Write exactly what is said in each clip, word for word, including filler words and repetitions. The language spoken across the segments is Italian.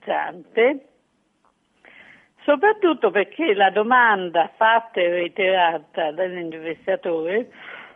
imbarazzante, soprattutto perché la domanda fatta e reiterata dall'intervistatore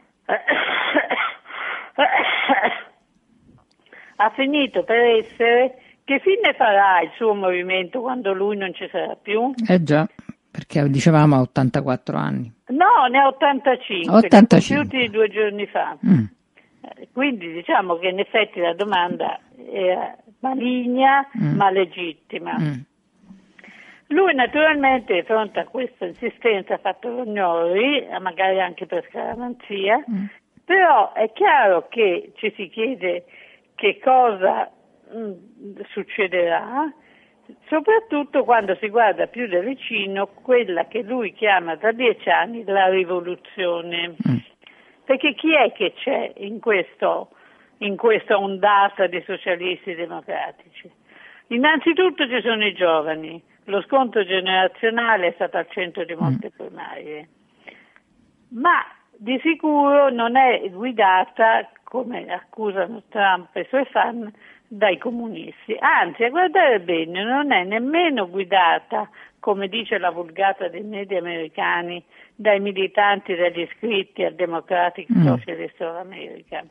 ha finito per essere: che fine farà il suo movimento quando lui non ci sarà più? Eh già, perché dicevamo a ottantaquattro anni. No, ne ha ottantacinque, ottantacinque. compiuti due giorni fa. Mm. Quindi diciamo che in effetti la domanda era maligna, mm. ma legittima. Mm. Lui naturalmente di fronte a questa insistenza ha fatto rognori, magari anche per scaramanzia, mm. però è chiaro che ci si chiede che cosa mh, succederà, soprattutto quando si guarda più da vicino quella che lui chiama da dieci anni la rivoluzione. Mm. Perché chi è che c'è in, questo, in questa ondata di socialisti democratici? Innanzitutto ci sono i giovani, lo scontro generazionale è stato al centro di molte mm. primarie, ma di sicuro non è guidata, come accusano Trump e i suoi fan, dai comunisti. Anzi, a guardare bene, non è nemmeno guidata, come dice la vulgata dei media americani, dai militanti, dagli iscritti al Democratic mm. Socialist of America,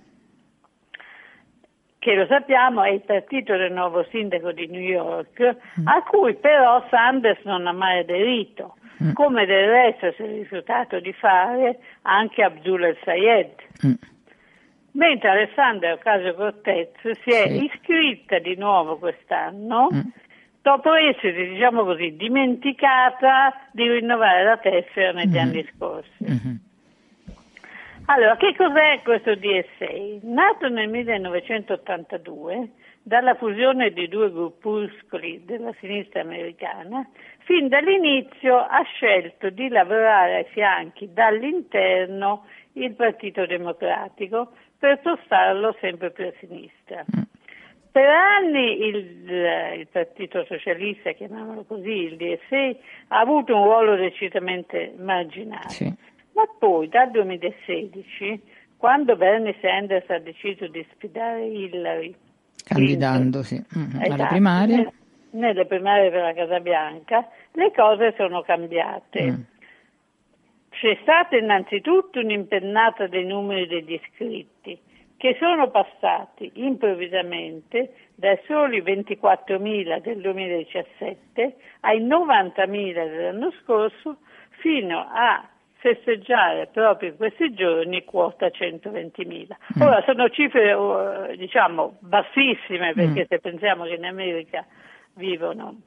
che lo sappiamo è il partito del nuovo sindaco di New York, mm. a cui però Sanders non ha mai aderito, mm. come del resto si è rifiutato di fare anche Abdullah el-Sayed. Mm. Mentre Alessandra Ocasio-Cortez si è sì. iscritta di nuovo quest'anno, mm. dopo essere, diciamo così, dimenticata di rinnovare la tessera negli mm. anni scorsi. Mm-hmm. Allora, che cos'è questo D S A? Nato nel millenovecentottantadue dalla fusione di due gruppuscoli della sinistra americana, fin dall'inizio ha scelto di lavorare ai fianchi dall'interno il Partito Democratico per spostarlo sempre più a sinistra. Mm. Per anni il, il Partito Socialista, chiamiamolo così, il D S A, ha avuto un ruolo decisamente marginale. Sì. Ma poi dal duemilasedici, quando Bernie Sanders ha deciso di sfidare Hillary, candidandosi mm-hmm. esatto, alle primarie, nelle, nelle primarie per la Casa Bianca, le cose sono cambiate. Mm. C'è stata innanzitutto un'impennata dei numeri degli iscritti, che sono passati improvvisamente dai soli ventiquattromila del duemiladiciassette ai novantamila dell'anno scorso, fino a festeggiare proprio in questi giorni quota centoventimila. Mm. Ora sono cifre diciamo bassissime, perché mm. se pensiamo che in America vivono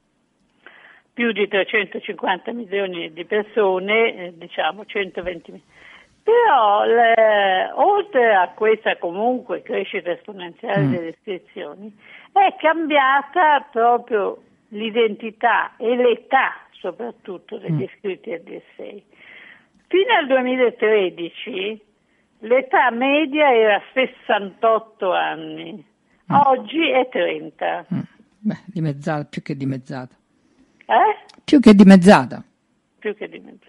più di trecentocinquanta milioni di persone, eh, diciamo centoventimila. Però le, oltre a questa comunque crescita esponenziale mm. delle iscrizioni, è cambiata proprio l'identità e l'età soprattutto degli iscritti al D S A. Fino al duemilatredici l'età media era sessantotto anni, mm. oggi è trenta. Mm. Beh, dimezzata, più che dimezzata. Eh? Più che dimezzata. Più che dimezzata.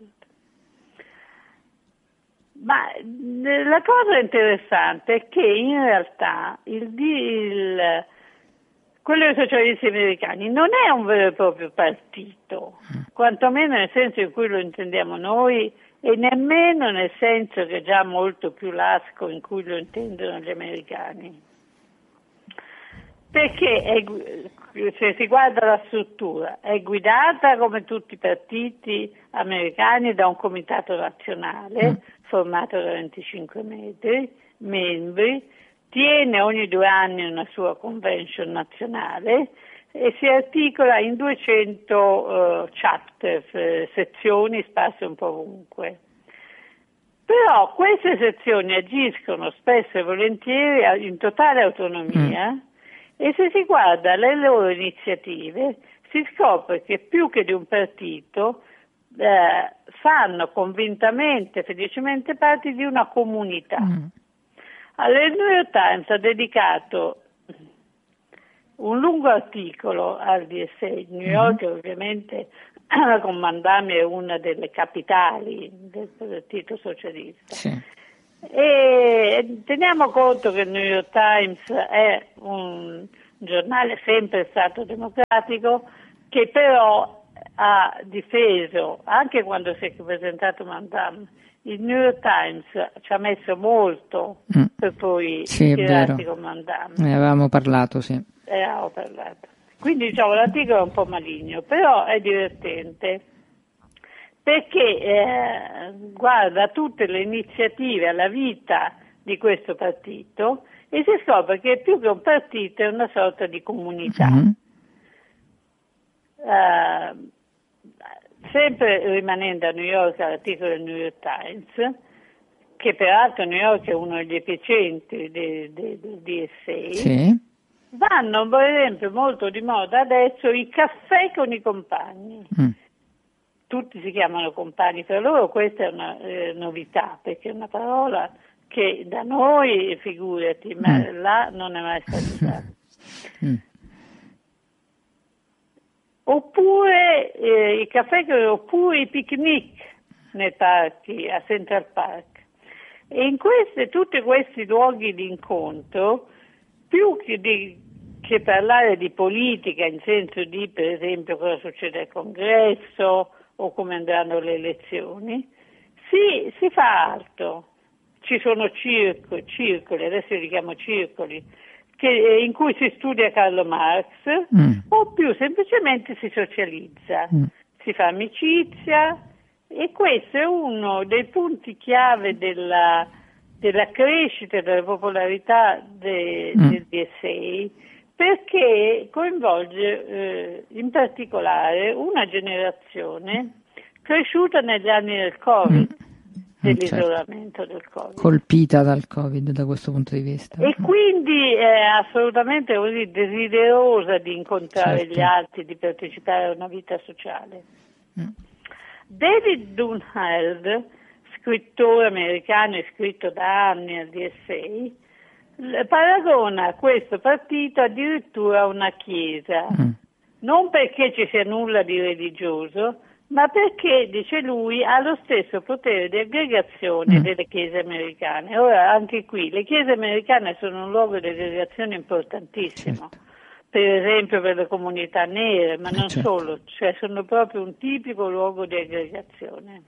Ma la cosa interessante è che in realtà il, il, quello dei socialisti americani non è un vero e proprio partito, mm. quantomeno nel senso in cui lo intendiamo noi, e nemmeno nel senso che è già molto più lasco in cui lo intendono gli americani. Perché è, se si guarda la struttura, è guidata come tutti i partiti americani da un comitato nazionale mm. formato da venticinque metri, membri, tiene ogni due anni una sua convention nazionale e si articola in duecento uh, chapter, eh, sezioni sparse un po' ovunque. Però queste sezioni agiscono spesso e volentieri in totale autonomia mm. e se si guarda le loro iniziative si scopre che più che di un partito eh, fanno convintamente, felicemente parte di una comunità. Mm. Allora, il New York Times ha dedicato un lungo articolo al D S A. New York mm-hmm. ovviamente con Mandami è una delle capitali del partito socialista. Sì. E teniamo conto che il New York Times è un, un giornale sempre stato democratico, che però ha difeso, anche quando si è presentato Mandam, il New York Times ci ha messo molto mm. per poi sì, tirarsi con Mandam. Ne avevamo parlato, sì. Ne avevamo parlato. Quindi diciamo l'articolo è un po' maligno, però è divertente, perché eh, guarda tutte le iniziative alla vita di questo partito e si scopre che più che un partito è una sorta di comunità. Mm-hmm. Uh, sempre rimanendo a New York, all'articolo del New York Times, che peraltro New York è uno degli epicentri del, del, del D S A, sì. Vanno per esempio molto di moda adesso i caffè con i compagni. Mm. Tutti si chiamano compagni, per loro questa è una eh, novità, perché è una parola che da noi, figurati, ma mm. là non è mai stata usata. Mm. Oppure eh, i caffè, oppure i picnic nei parchi, a Central Park. E in queste, tutti questi luoghi di incontro, più che, di, che parlare di politica, in senso di, per esempio, cosa succede al congresso o come andranno le elezioni, si, si fa altro. Ci sono circo, circoli, adesso li chiamo circoli, che, in cui si studia Karl Marx, mm. o più semplicemente si socializza, mm. si fa amicizia, e questo è uno dei punti chiave della, della crescita della popolarità de, mm. del D S A, perché coinvolge eh, in particolare una generazione cresciuta negli anni del Covid. Mm. dell'isolamento, certo. del Covid. Colpita dal Covid da questo punto di vista. E quindi è assolutamente così desiderosa di incontrare certo. gli altri, di partecipare a una vita sociale. Mm. David Dunheld, scrittore americano iscritto da anni al D S A, paragona questo partito addirittura a una chiesa, mm. non perché ci sia nulla di religioso, ma perché, dice lui, ha lo stesso potere di aggregazione mm. delle chiese americane. Ora, anche qui, le chiese americane sono un luogo di aggregazione importantissimo, certo. per esempio per le comunità nere, ma non certo. solo, cioè sono proprio un tipico luogo di aggregazione.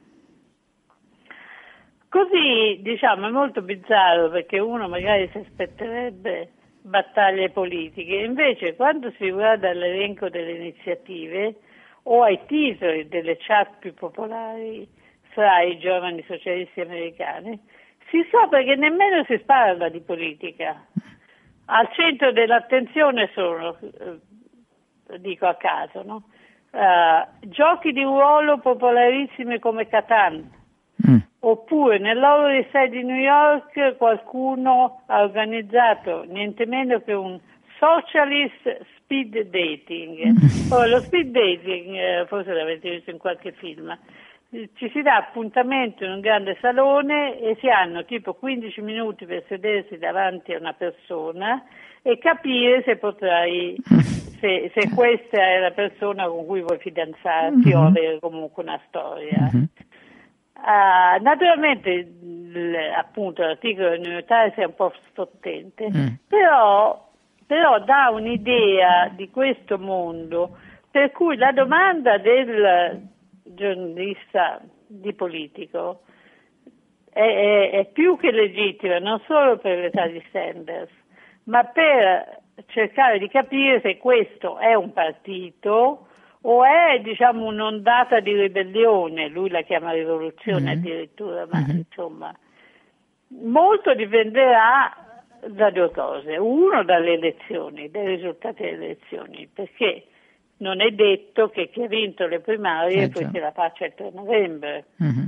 Così, diciamo, è molto bizzarro, perché uno magari si aspetterebbe battaglie politiche, invece quando si guarda l'elenco delle iniziative o ai titoli delle chat più popolari fra i giovani socialisti americani, si scopre che nemmeno si parla di politica. Al centro dell'attenzione sono, eh, dico a caso, no? Uh, giochi di ruolo popolarissimi come Catan, mm. oppure nell'Lower East Side di New York qualcuno ha organizzato niente meno che un socialist speed dating. Ora, lo speed dating, eh, forse l'avete visto in qualche film, ci si dà appuntamento in un grande salone e si hanno tipo quindici minuti per sedersi davanti a una persona e capire se potrai, se, se questa è la persona con cui vuoi fidanzarti mm-hmm. o avere comunque una storia. Mm-hmm. Uh, naturalmente l, appunto l'articolo del New York Times è un po' sfottente, mm. però però dà un'idea di questo mondo, per cui la domanda del giornalista di politico è, è, è più che legittima, non solo per l'età di Sanders, ma per cercare di capire se questo è un partito o è, diciamo, un'ondata di ribellione, lui la chiama rivoluzione mm-hmm. addirittura, ma mm-hmm. insomma, molto dipenderà da due cose. Uno, dalle elezioni, dai risultati delle elezioni, perché non è detto che chi ha vinto le primarie eh, poi se la faccia il tre novembre. Mm-hmm.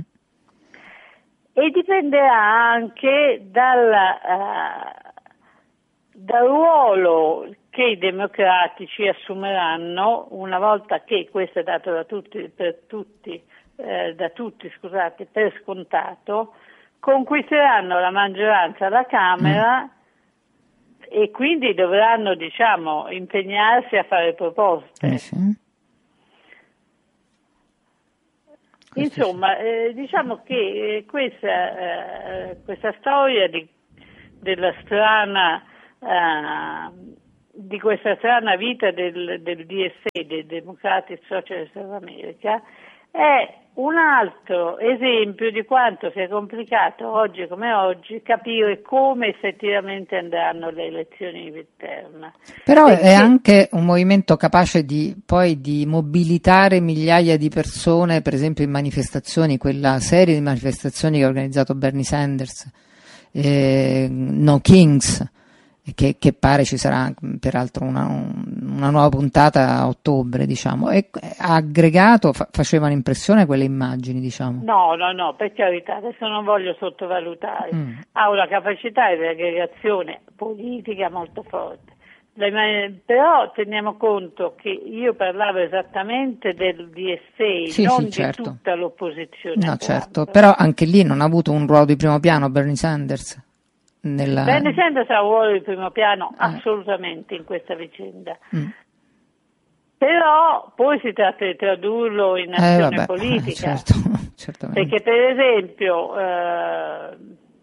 E dipenderà anche dalla, uh, dal ruolo che i democratici assumeranno una volta che, questo è dato da tutti, per tutti, eh, da tutti scusate, per scontato, conquisteranno la maggioranza alla Camera mm. e quindi dovranno, diciamo, impegnarsi a fare proposte. Eh sì. Insomma, eh, diciamo che eh, questa, eh, questa storia di, della strana eh, di questa strana vita del, del D S A, del Democratic Socialist of America, è un altro esempio di quanto sia complicato oggi come oggi capire come effettivamente andranno le elezioni di midterm. Però Perché... è anche un movimento capace di poi di mobilitare migliaia di persone, per esempio in manifestazioni, quella serie di manifestazioni che ha organizzato Bernie Sanders, eh, No Kings, Che, che pare ci sarà peraltro una, una nuova puntata a ottobre, diciamo, e ha aggregato, fa, facevano impressione quelle immagini, diciamo. No, no, no, per carità, adesso non voglio sottovalutare, Mm. ha una capacità di aggregazione politica molto forte. Però teniamo conto che io parlavo esattamente del D S A, sì, non sì, di certo. tutta l'opposizione. No, certo, però anche lì non ha avuto un ruolo di primo piano Bernie Sanders. Nella... Bernie Sanders ha un ruolo di primo piano eh. assolutamente in questa vicenda. Mm. Però poi si tratta di tradurlo in azione eh, vabbè, politica. Eh, certo, certamente. Perché per esempio eh,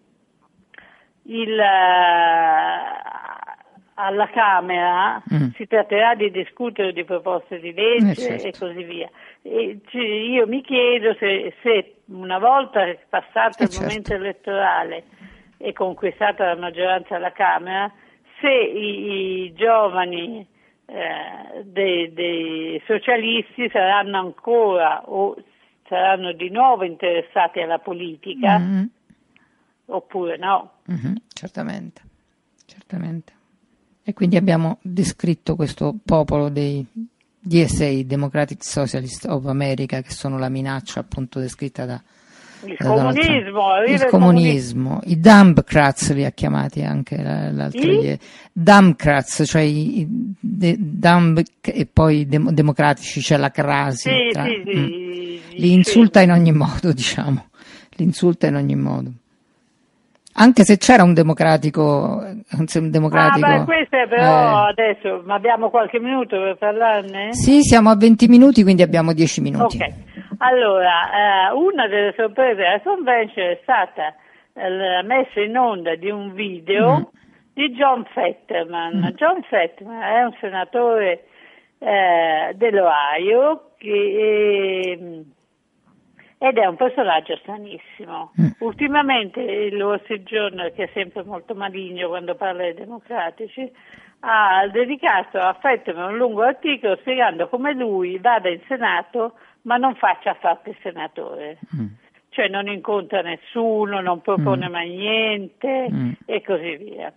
il, eh, alla Camera mm. si tratterà di discutere di proposte di legge eh, certo. e così via. E cioè, io mi chiedo se, se una volta passato eh, il certo. momento elettorale e conquistata la maggioranza alla Camera, se i, i giovani eh, dei, dei socialisti saranno ancora o saranno di nuovo interessati alla politica mm-hmm. oppure no. Mm-hmm. Certamente, certamente. E quindi abbiamo descritto questo popolo dei D S A, Democratic Socialist of America, che sono la minaccia appunto descritta da il comunismo, il, il comunismo, i Democrats li ha chiamati anche l'altro I? ieri, Democrats, cioè i, i de, Dumb e poi dem, democratici, c'è la crasi, sì, tra, sì, sì, mm, li insulta in ogni modo, diciamo, li insulta in ogni modo. Anche se c'era un democratico, un democratico. Ah, beh, questo è però eh, adesso, ma abbiamo qualche minuto per parlarne? Sì, siamo a venti minuti, quindi abbiamo dieci minuti. Ok, allora, eh, una delle sorprese della convention è stata eh, la messa in onda di un video mm. di John Fetterman. Mm. John Fetterman è un senatore eh, dell'Ohio che... Eh, ed è un personaggio stranissimo. Mm. Ultimamente il Wall Street Journal, che è sempre molto maligno quando parla dei democratici, ha dedicato a Fetterman un lungo articolo spiegando come lui vada in Senato ma non faccia affatto il senatore. Mm. Cioè non incontra nessuno, non propone mm. mai niente mm. e così via.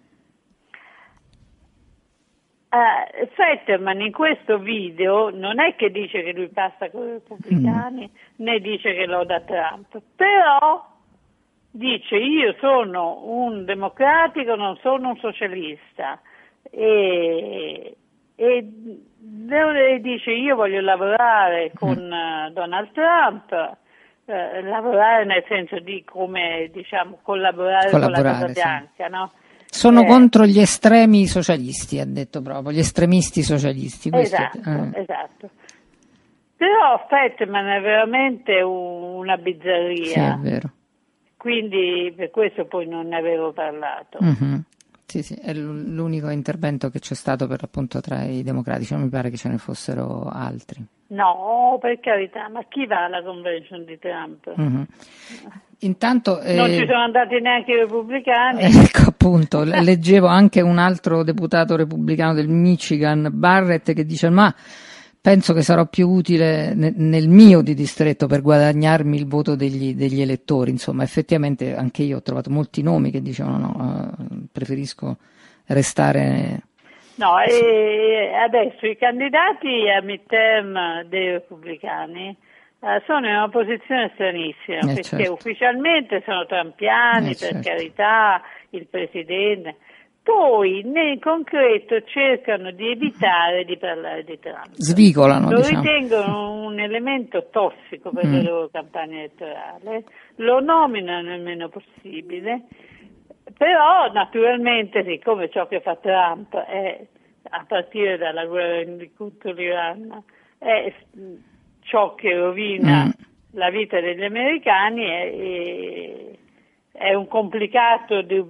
Uh, Fetterman in questo video non è che dice che lui passa con i repubblicani mm. né dice che loda Trump, però dice io sono un democratico, non sono un socialista e, e, e dice io voglio lavorare con mm. uh, Donald Trump, uh, lavorare nel senso di come diciamo collaborare, collaborare con la Casa sì. Bianca, no? Sono eh, contro gli estremi socialisti, ha detto proprio, gli estremisti socialisti. Esatto, è, eh. esatto. Però Fetterman è veramente una bizzarria. Sì, è vero. Quindi per questo poi non ne avevo parlato. Mm-hmm. Sì, sì, è l'unico intervento che c'è stato per appunto tra i democratici, non mi pare che ce ne fossero altri. No, per carità, ma chi va alla convention di Trump? Mm-hmm. Intanto, eh, non ci sono andati neanche i repubblicani. Ecco appunto, leggevo anche un altro deputato repubblicano del Michigan, Barrett, che dice ma penso che sarò più utile ne, nel mio di distretto per guadagnarmi il voto degli, degli elettori. Insomma, effettivamente anche io ho trovato molti nomi che dicevano no, uh, preferisco restare... No, e adesso i candidati a midterm dei repubblicani Uh, sono in una posizione stranissima, eh, perché certo. ufficialmente sono trampiani, eh, per certo. carità, il Presidente, poi nel concreto cercano di evitare di parlare di Trump. Svicolano, lo diciamo. ritengono un elemento tossico per mm. le loro campagne elettorali, lo nominano il meno possibile, però naturalmente siccome ciò che fa Trump è, a partire dalla guerra contro l'Iran, è ciò che rovina mm. la vita degli americani è, è un complicato di,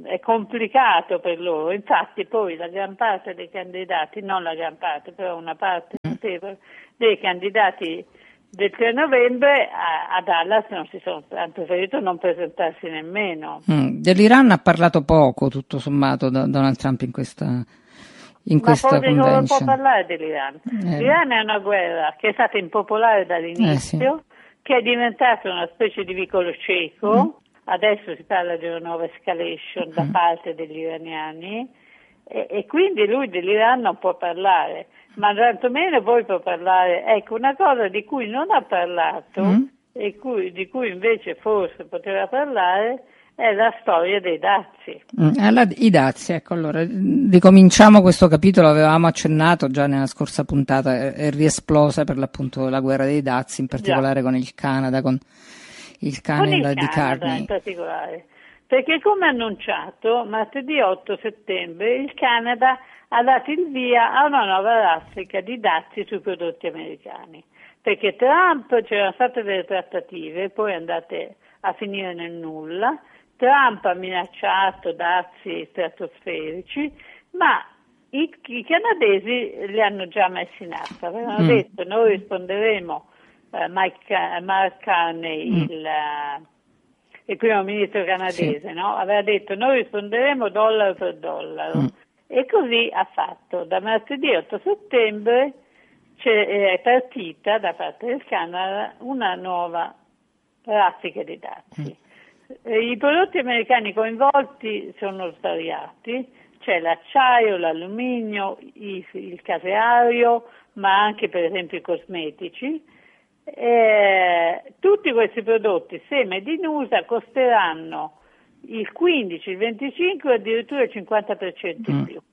è complicato per loro. Infatti poi la gran parte dei candidati, non la gran parte, però una parte notevole dei candidati del tre novembre a, a Dallas non si sono, hanno preferito non presentarsi nemmeno. Mm. Dell'Iran ha parlato poco, tutto sommato, da, Donald Trump in questa in Ma questa poi non può convention. parlare dell'Iran. Eh. L'Iran è una guerra che è stata impopolare dall'inizio, Eh, sì. che è diventata una specie di vicolo cieco. Mm. Adesso si parla di una nuova escalation mm. da parte degli iraniani e, e quindi lui dell'Iran non può parlare, ma tantomeno poi può parlare. Ecco, una cosa di cui non ha parlato mm. e cui, di cui invece forse poteva parlare è la storia dei dazi. Mm, allora, i dazi, ecco, allora ricominciamo questo capitolo, avevamo accennato già nella scorsa puntata, è, è riesplosa per l'appunto la guerra dei dazi, in particolare già. con il Canada, con il Canada con il di Canada Carney. in particolare, perché come annunciato martedì otto settembre il Canada ha dato il via a una nuova raffica di dazi sui prodotti americani, perché Trump, c'erano state delle trattative, poi andate a finire nel nulla. Trump ha minacciato dazi stratosferici, ma i, i canadesi li hanno già messi in atto. Avevano mm. detto noi risponderemo, uh, Mike, Mark Carney, mm. il, uh, il primo ministro canadese, sì. no? aveva detto noi risponderemo dollaro per dollaro. Mm. E così ha fatto. Da martedì otto settembre è partita da parte del Canada una nuova raffica di dazi. Mm. I prodotti americani coinvolti sono svariati, c'è l'acciaio, l'alluminio, il, il caseario, ma anche per esempio i cosmetici. Eh, tutti questi prodotti, se made in U S A, costeranno il quindici, il venticinque, addirittura il cinquanta per cento in più.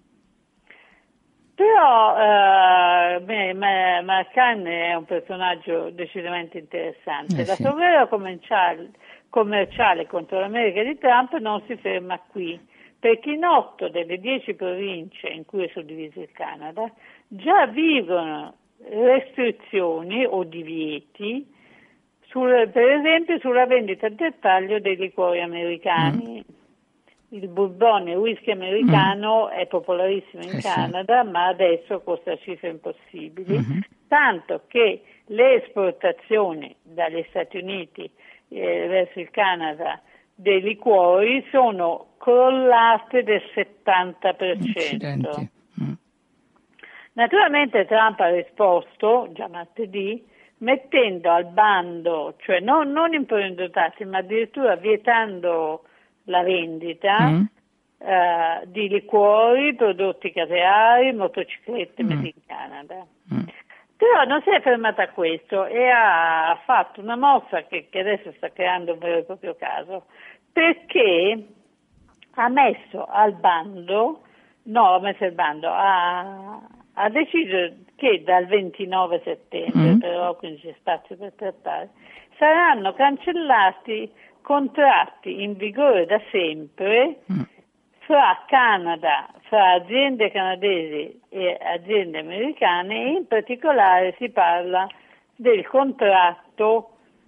Però eh, Mark Carney è un personaggio decisamente interessante. Eh sì. La sua guerra commerciale, commerciale contro l'America di Trump non si ferma qui, perché in otto delle dieci province in cui è suddiviso il Canada già vigono restrizioni o divieti, sul, per esempio sulla vendita al dettaglio dei liquori americani. Mm. Il bourbon, il whisky americano mm. è popolarissimo in eh Canada, sì. ma adesso costa cifre impossibili, mm-hmm. tanto che le esportazioni dagli Stati Uniti eh, verso il Canada dei liquori sono crollate del settanta per cento. Mm. Naturalmente Trump ha risposto, già martedì, mettendo al bando, cioè non, non imponendo tasse, ma addirittura vietando la vendita mm. uh, di liquori, prodotti caseari, motociclette mm. made in Canada. Mm. Però non si è fermata a questo e ha fatto una mossa che, che adesso sta creando un vero e proprio caso, perché ha messo al bando, no, ha messo al bando, ha, ha deciso che dal ventinove settembre, mm. però quindi c'è spazio per trattare, saranno cancellati contratti in vigore da sempre mm. fra Canada, fra aziende canadesi e aziende americane, e in particolare si parla del contratto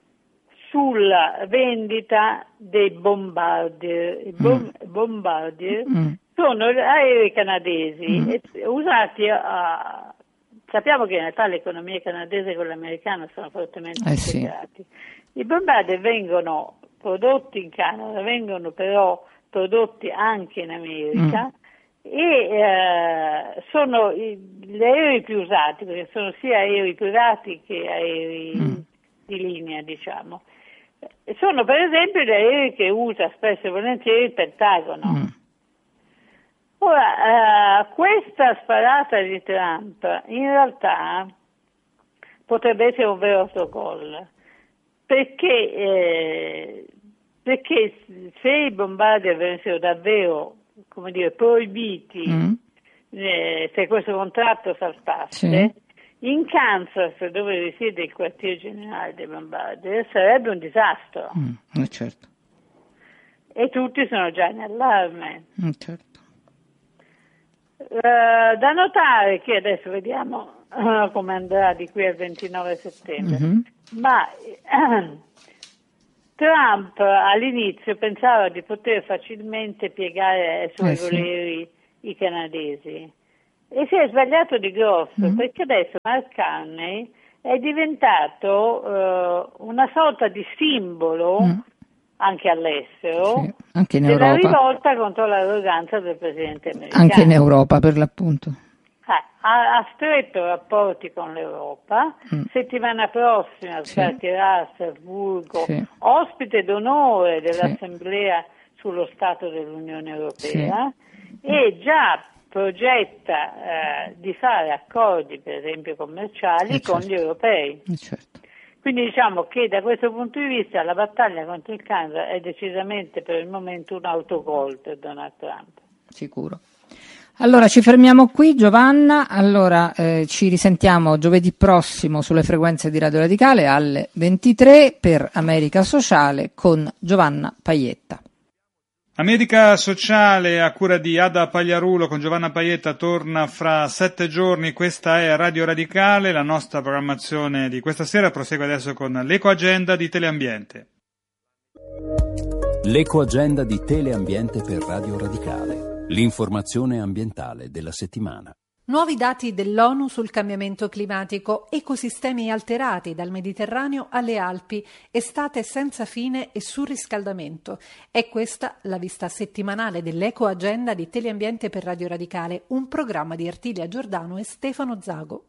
sulla vendita dei Bombardier. I bom- mm. Bombardier mm. sono aerei canadesi mm. e, usati a... Sappiamo che in realtà l'economia canadese e quella americana sono fortemente eh integrati. Sì. I Bombardier vengono prodotti in Canada, vengono però prodotti anche in America mm. e eh, sono gli aerei più usati, perché sono sia aerei privati che aerei mm. di linea, diciamo. Sono per esempio gli aerei che usa spesso e volentieri il Pentagono. Mm. Ora, eh, questa sparata di Trump in realtà potrebbe essere un vero autogol, perché, eh, perché se i Bombardier venissero davvero, come dire, proibiti, mm. eh, se questo contratto saltasse, sì. in Kansas, dove risiede il quartier generale dei Bombardier, sarebbe un disastro. Mm, certo. E tutti sono già in allarme. Mm, certo. Uh, da notare che adesso vediamo uh, come andrà di qui al ventinove settembre, mm-hmm. ma uh, Trump all'inizio pensava di poter facilmente piegare ai suoi eh, sì. voleri i canadesi e si è sbagliato di grosso, mm-hmm. perché adesso Mark Carney è diventato uh, una sorta di simbolo mm. anche all'estero, sì, anche in della Europa. rivolta contro l'arroganza del presidente americano. Anche in Europa, per l'appunto. Ah, ha, ha stretto rapporti con l'Europa. Mm. Settimana prossima sì. partirà a Strasburgo, sì. ospite d'onore dell'Assemblea sì. sullo Stato dell'Unione Europea sì. e già progetta eh, di fare accordi, per esempio commerciali, eh, con certo. gli europei. Eh, certo. Quindi diciamo che da questo punto di vista la battaglia contro il Canada è decisamente per il momento un autogol per Donald Trump. Sicuro. Allora ci fermiamo qui, Giovanna, allora eh, ci risentiamo giovedì prossimo sulle frequenze di Radio Radicale alle ventitré per America Sociale con Giovanna Paietta. America Sociale a cura di Ada Pagliarulo con Giovanna Paietta torna fra sette giorni. Questa è Radio Radicale, la nostra programmazione di questa sera prosegue adesso con l'Ecoagenda di Teleambiente. L'Ecoagenda di Teleambiente per Radio Radicale. L'informazione ambientale della settimana. Nuovi dati dell'ONU sul cambiamento climatico, ecosistemi alterati dal Mediterraneo alle Alpi, estate senza fine e surriscaldamento. È questa la vista settimanale dell'Ecoagenda di Teleambiente per Radio Radicale, un programma di Artilia Giordano e Stefano Zago.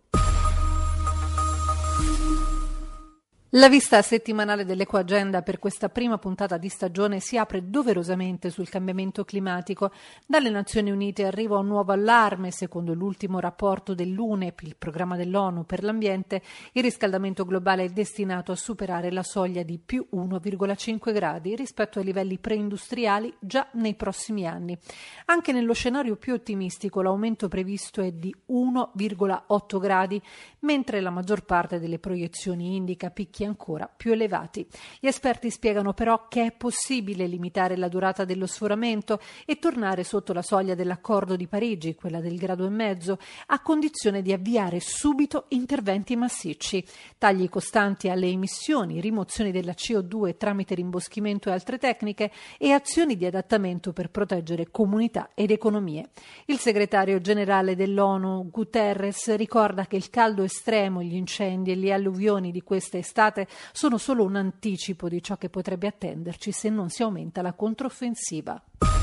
La vista settimanale dell'Ecoagenda per questa prima puntata di stagione si apre doverosamente sul cambiamento climatico. Dalle Nazioni Unite arriva un nuovo allarme. Secondo l'ultimo rapporto dell'U N E P, il programma dell'ONU per l'ambiente, il riscaldamento globale è destinato a superare la soglia di più uno virgola cinque gradi rispetto ai livelli preindustriali già nei prossimi anni. Anche nello scenario più ottimistico l'aumento previsto è di uno virgola otto gradi, mentre la maggior parte delle proiezioni indica picchi ancora più elevati. Gli esperti spiegano però che è possibile limitare la durata dello sforamento e tornare sotto la soglia dell'accordo di Parigi, quella del grado e mezzo, a condizione di avviare subito interventi massicci, tagli costanti alle emissioni, rimozioni della C O due tramite rimboschimento e altre tecniche e azioni di adattamento per proteggere comunità ed economie. Il segretario generale dell'ONU Guterres ricorda che il caldo estremo, gli incendi e le alluvioni di questa estate sono solo un anticipo di ciò che potrebbe attenderci se non si aumenta la controffensiva.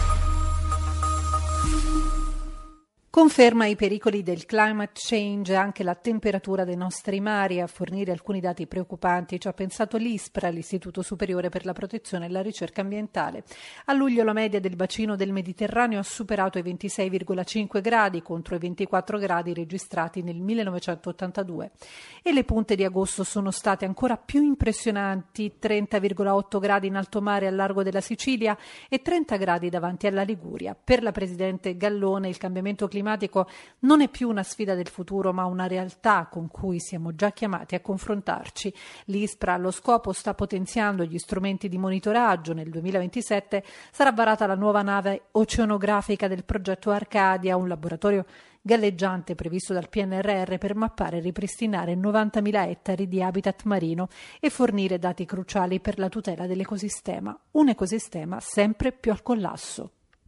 Conferma i pericoli del climate change anche la temperatura dei nostri mari. A fornire alcuni dati preoccupanti ci ha pensato l'ISPRA, l'Istituto Superiore per la Protezione e la Ricerca Ambientale. A luglio la media del bacino del Mediterraneo ha superato i ventisei virgola cinque gradi contro i ventiquattro gradi registrati nel millenovecentottantadue. E le punte di agosto sono state ancora più impressionanti, trenta virgola otto gradi in alto mare al largo della Sicilia e trenta gradi davanti alla Liguria. Per la Presidente Gallone il cambiamento climatico non è più una sfida del futuro, ma una realtà con cui siamo già chiamati a confrontarci. L'ISPRA allo scopo sta potenziando gli strumenti di monitoraggio. Nel duemilaventisette sarà varata la nuova nave oceanografica del progetto Arcadia, un laboratorio galleggiante previsto dal P N R R per mappare e ripristinare novantamila ettari di habitat marino e fornire dati cruciali per la tutela dell'ecosistema. Un ecosistema sempre più al collasso.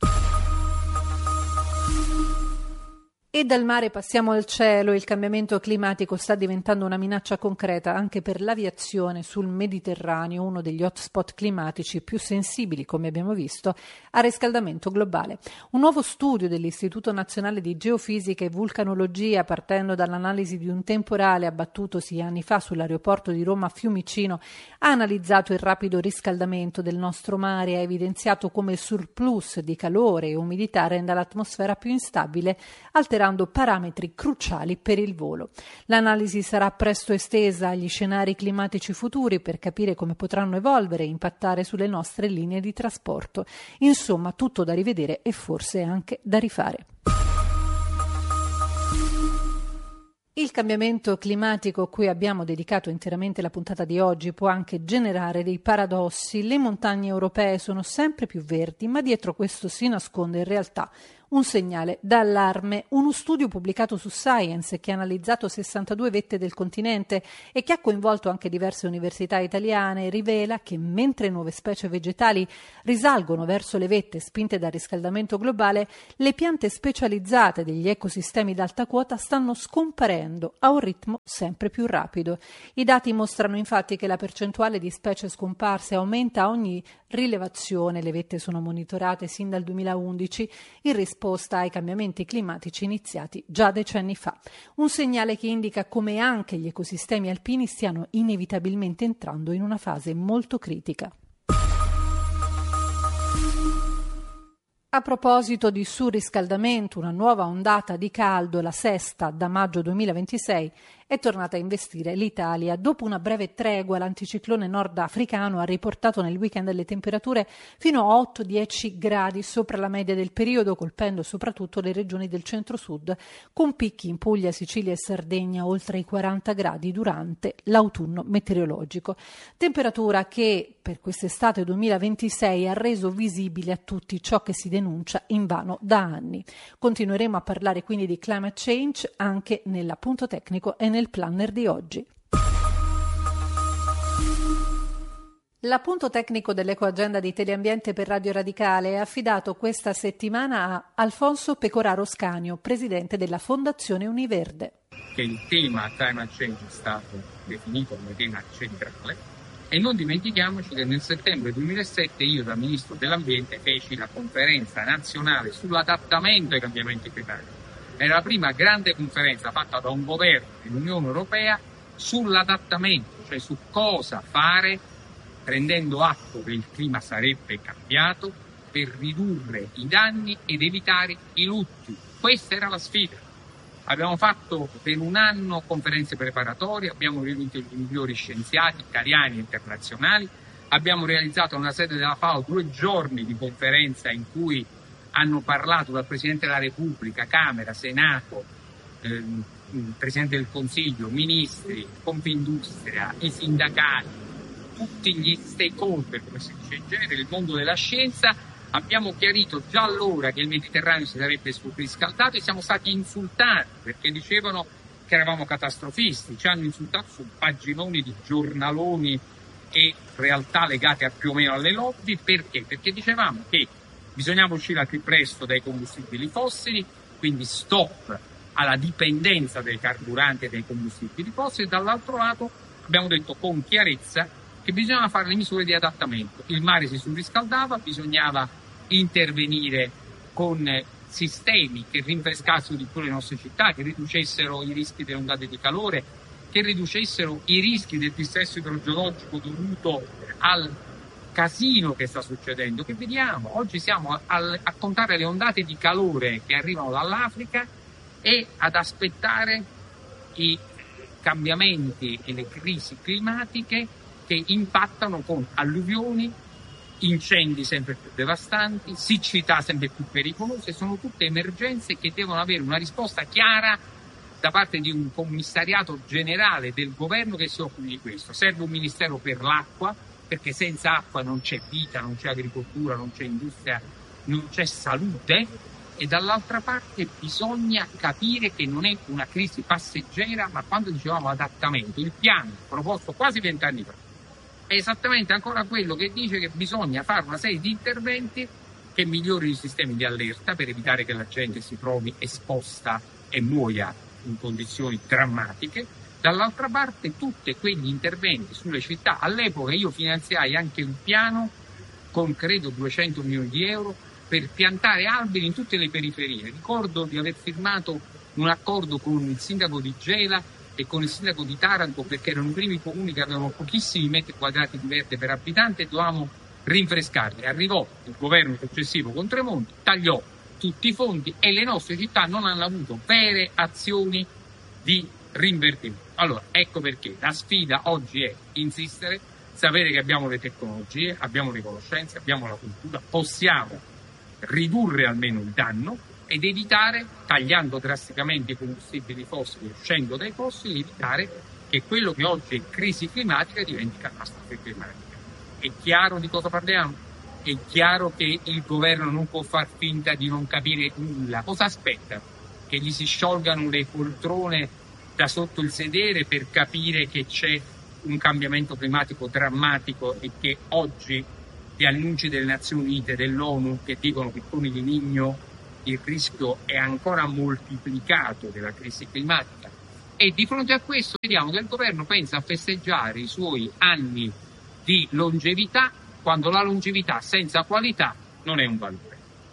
E dal mare passiamo al cielo. Il cambiamento climatico sta diventando una minaccia concreta anche per l'aviazione sul Mediterraneo, uno degli hotspot climatici più sensibili, come abbiamo visto, al riscaldamento globale. Un nuovo studio dell'Istituto Nazionale di Geofisica e Vulcanologia, partendo dall'analisi di un temporale abbattutosi anni fa sull'aeroporto di Roma Fiumicino, ha analizzato il rapido riscaldamento del nostro mare e ha evidenziato come il surplus di calore e umidità renda l'atmosfera più instabile, alterando parametri cruciali per il volo. L'analisi sarà presto estesa agli scenari climatici futuri per capire come potranno evolvere e impattare sulle nostre linee di trasporto. Insomma, tutto da rivedere e forse anche da rifare. Il cambiamento climatico a cui abbiamo dedicato interamente la puntata di oggi può anche generare dei paradossi. Le montagne europee sono sempre più verdi, ma dietro questo si nasconde in realtà Un segnale d'allarme. Uno studio pubblicato su Science che ha analizzato sessantadue vette del continente e che ha coinvolto anche diverse università italiane rivela che mentre nuove specie vegetali risalgono verso le vette spinte dal riscaldamento globale, le piante specializzate degli ecosistemi d'alta quota stanno scomparendo a un ritmo sempre più rapido. I dati mostrano infatti che la percentuale di specie scomparse aumenta a ogni rilevazione. Le vette sono monitorate sin dal duemilaundici in risposta ai cambiamenti climatici iniziati già decenni fa. Un segnale che indica come anche gli ecosistemi alpini stiano inevitabilmente entrando in una fase molto critica. A proposito di surriscaldamento, una nuova ondata di caldo, la sesta da maggio duemilaventisei, è tornata a investire l'Italia. Dopo una breve tregua, l'anticiclone nordafricano ha riportato nel weekend le temperature fino a otto dieci gradi sopra la media del periodo, colpendo soprattutto le regioni del centro-sud, con picchi in Puglia, Sicilia e Sardegna oltre i quaranta gradi durante l'autunno meteorologico. Temperatura che per quest'estate duemilaventisei ha reso visibile a tutti ciò che si denuncia invano da anni. Continueremo a parlare quindi di climate change anche nell'appunto tecnico e nel planner di oggi. L'appunto tecnico dell'Ecoagenda di Teleambiente per Radio Radicale è affidato questa settimana a Alfonso Pecoraro Scanio, presidente della Fondazione Univerde. Che il tema climate change è stato definito come tema centrale e non dimentichiamoci che nel settembre duemilasette io da Ministro dell'Ambiente feci la conferenza nazionale sull'adattamento ai cambiamenti climatici. Era la prima grande conferenza fatta da un governo dell'Unione Europea sull'adattamento, cioè su cosa fare prendendo atto che il clima sarebbe cambiato per ridurre i danni ed evitare i lutti. Questa era la sfida. Abbiamo fatto per un anno conferenze preparatorie, abbiamo riunito i migliori scienziati italiani e internazionali, abbiamo realizzato nella sede della FAO due giorni di conferenza in cui hanno parlato dal Presidente della Repubblica, Camera, Senato, eh, Presidente del Consiglio, Ministri, Confindustria, i sindacati, tutti gli stakeholder, come si dice in genere, il mondo della scienza. Abbiamo chiarito già allora che il Mediterraneo si sarebbe surriscaldato e siamo stati insultati perché dicevano che eravamo catastrofisti, ci hanno insultato su paginoni di giornaloni e realtà legate a più o meno alle lobby. Perché? Perché dicevamo che bisognava uscire al più presto dai combustibili fossili, quindi stop alla dipendenza dai carburanti e dai combustibili fossili. Dall'altro lato abbiamo detto con chiarezza che bisognava fare le misure di adattamento. Il mare si surriscaldava, bisognava intervenire con sistemi che rinfrescassero di più le nostre città, che riducessero i rischi delle ondate di calore, che riducessero i rischi del dissesto idrogeologico dovuto al casino che sta succedendo, che vediamo. Oggi siamo a, a contare le ondate di calore che arrivano dall'Africa e ad aspettare i cambiamenti e le crisi climatiche che impattano con alluvioni, incendi sempre più devastanti, siccità sempre più pericolose. Sono tutte emergenze che devono avere una risposta chiara da parte di un commissariato generale del governo che si occupi di questo. Serve un ministero per l'acqua, perché senza acqua non c'è vita, non c'è agricoltura, non c'è industria, non c'è salute. E dall'altra parte bisogna capire che non è una crisi passeggera, ma quando dicevamo adattamento, il piano proposto quasi vent'anni fa è esattamente ancora quello che dice che bisogna fare una serie di interventi che migliorino i sistemi di allerta per evitare che la gente si trovi esposta e muoia in condizioni drammatiche. Dall'altra parte tutti quegli interventi sulle città. All'epoca io finanziai anche un piano con credo duecento milioni di euro per piantare alberi in tutte le periferie. Ricordo di aver firmato un accordo con il sindaco di Gela e con il sindaco di Taranto, perché erano i primi comuni che avevano pochissimi metri quadrati di verde per abitante e dovevamo rinfrescarli. Arrivò il governo successivo con Tremonti, tagliò tutti i fondi e le nostre città non hanno avuto vere azioni di rinvertimento. Allora, ecco perché la sfida oggi è insistere, sapere che abbiamo le tecnologie, abbiamo le conoscenze, abbiamo la cultura, possiamo ridurre almeno il danno ed evitare, tagliando drasticamente i combustibili fossili, uscendo dai fossili, evitare che quello che oggi è crisi climatica diventi catastrofe climatica. È chiaro di cosa parliamo? è chiaro che il governo non può far finta di non capire nulla. Cosa aspetta? Che gli si sciolgano le poltrone da sotto il sedere per capire che c'è un cambiamento climatico drammatico e che oggi gli annunci delle Nazioni Unite, dell'ONU, che dicono che con il Niño il rischio è ancora moltiplicato della crisi climatica? E di fronte a questo vediamo che il governo pensa a festeggiare i suoi anni di longevità, quando la longevità senza qualità non è un valore.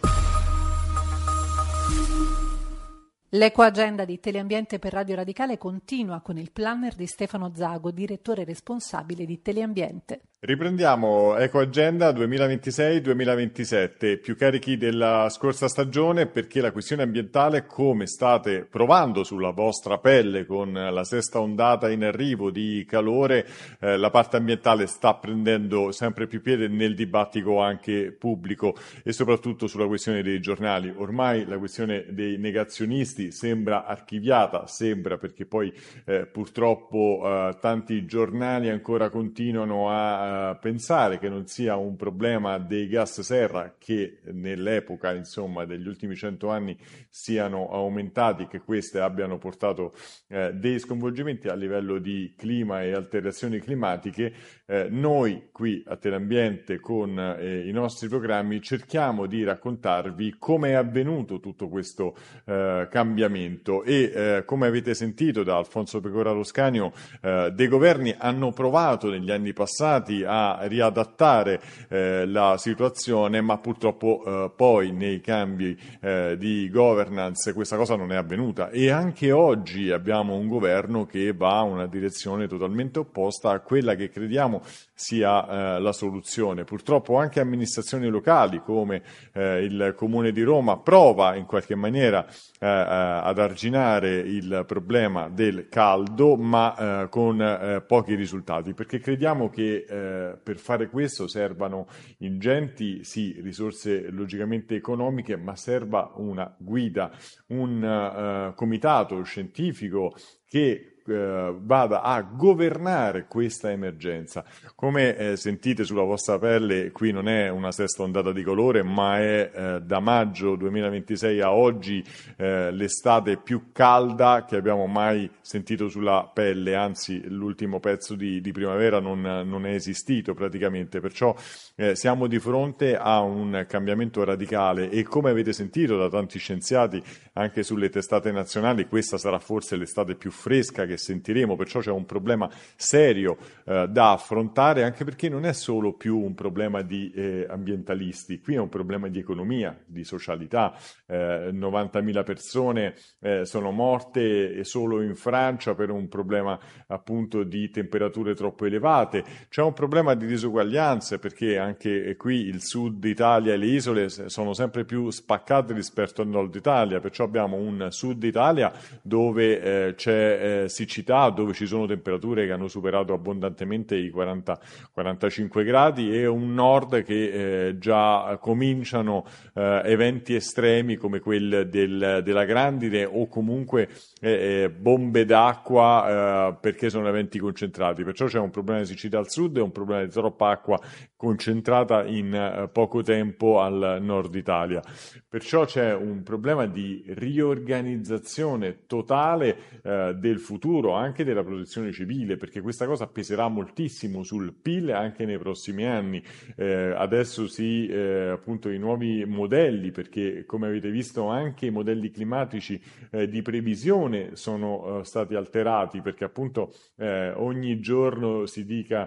L'Ecoagenda di Teleambiente per Radio Radicale continua con il planner di Stefano Zago, direttore responsabile di Teleambiente. Riprendiamo Ecoagenda duemilaventisei duemilaventisette, più carichi della scorsa stagione, perché la questione ambientale, come state provando sulla vostra pelle con la sesta ondata in arrivo di calore, eh, la parte ambientale sta prendendo sempre più piede nel dibattito anche pubblico e soprattutto sulla questione dei giornali. Ormai la questione dei negazionisti sembra archiviata, sembra perché poi eh, purtroppo eh, tanti giornali ancora continuano a pensare che non sia un problema dei gas serra che nell'epoca insomma degli ultimi cento anni siano aumentati, che queste abbiano portato eh, dei sconvolgimenti a livello di clima e alterazioni climatiche. Eh, noi qui a Teleambiente con eh, i nostri programmi cerchiamo di raccontarvi come è avvenuto tutto questo eh, cambiamento e eh, come avete sentito da Alfonso Pecoraro Scanio, eh, dei governi hanno provato negli anni passati a riadattare eh, la situazione, ma purtroppo eh, poi nei cambi eh, di governance questa cosa non è avvenuta e anche oggi abbiamo un governo che va a una direzione totalmente opposta a quella che crediamo sia eh, la soluzione. Purtroppo anche amministrazioni locali come eh, il Comune di Roma prova in qualche maniera eh, ad arginare il problema del caldo, ma eh, con eh, pochi risultati, perché crediamo che eh, per fare questo servano ingenti sì, risorse logicamente economiche, ma serva una guida, un uh, comitato scientifico che Uh, vada a governare questa emergenza. Come eh, sentite sulla vostra pelle, qui non è una sesta ondata di calore, ma è eh, da maggio duemilaventisei a oggi eh, l'estate più calda che abbiamo mai sentito sulla pelle, anzi l'ultimo pezzo di, di primavera non, non è esistito praticamente, perciò eh, siamo di fronte a un cambiamento radicale e come avete sentito da tanti scienziati anche sulle testate nazionali, questa sarà forse l'estate più fresca che sentiremo, perciò c'è un problema serio eh, da affrontare, anche perché non è solo più un problema di eh, ambientalisti, qui è un problema di economia, di socialità. eh, novantamila persone eh, sono morte solo in Francia per un problema appunto di temperature troppo elevate, c'è un problema di disuguaglianze perché anche qui il sud Italia e le isole sono sempre più spaccate rispetto al nord Italia, perciò abbiamo un sud Italia dove eh, c'è eh, siccità, dove ci sono temperature che hanno superato abbondantemente i quaranta quarantacinque gradi e un nord che eh, già cominciano eh, eventi estremi come quelli del, della grandine o comunque eh, bombe d'acqua eh, perché sono eventi concentrati, perciò c'è un problema di siccità al sud e un problema di troppa acqua concentrata in eh, poco tempo al nord Italia, perciò c'è un problema di riorganizzazione totale eh, del futuro, anche della protezione civile, perché questa cosa peserà moltissimo sul P I L anche nei prossimi anni. Eh, adesso sì, eh, appunto i nuovi modelli, perché come avete visto anche i modelli climatici eh, di previsione sono eh, stati alterati, perché appunto eh, ogni giorno si dica